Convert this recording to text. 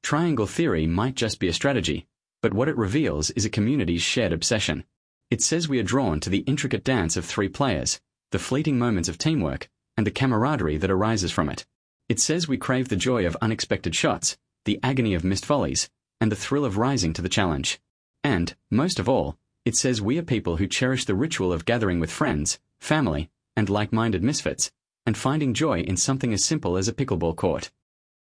Triangle theory might just be a strategy, but what it reveals is a community's shared obsession. It says we are drawn to the intricate dance of three players, the fleeting moments of teamwork, and the camaraderie that arises from it. It says we crave the joy of unexpected shots, the agony of missed volleys, and the thrill of rising to the challenge. And, most of all, it says we are people who cherish the ritual of gathering with friends, family, and like-minded misfits, and finding joy in something as simple as a pickleball court.